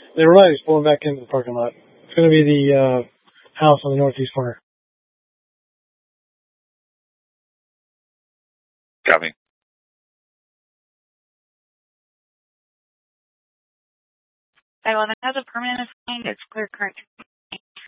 The Riley's pulling back into the parking lot. It's going to be the house on the northeast corner. Got me. I want to have a permanent assigned. It's clear current